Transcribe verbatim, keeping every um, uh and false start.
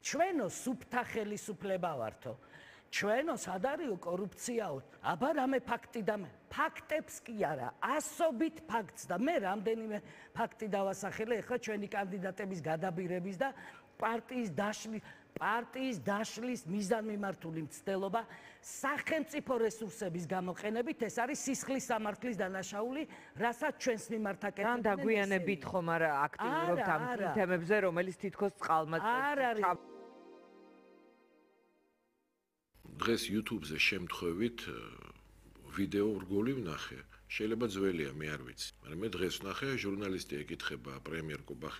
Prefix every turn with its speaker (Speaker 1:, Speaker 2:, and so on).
Speaker 1: ჩვენო სუფთა ხელისუფლება ვართო. ჩვენო სადარიო კორუფციაო. აბა რამე ფაქტი და ფაქტებს კი არა, ასობით ფაქტს და მე რამდენიმე ფაქტი დავასახელე ახლა ჩვენი კანდიდატების გადაბირების და პარტიის დაშლის პარტიის დაშლის მიზანმიმართული მცდელობა სახელმწიფო რესურსების გამოყენებით ეს არის სისხლის სამართლის დანაშაული, რასაც ჩვენს მიმართ აკეთებდნენ.
Speaker 2: ან დაგვიანებით ხომ არა აქტიურობთ ამ თემებზე, რომელიც თითქოს წყალმაც
Speaker 1: არ არის.
Speaker 3: დღეს YouTube-ზე შემთხვევით ვიდეო რგოლი ვნახე. შეიძლება ძველია, მე არ ვიცი. მაგრამ მე დღეს ვნახე, ჟურნალისტი ეკითხება პრემიერ კუბახი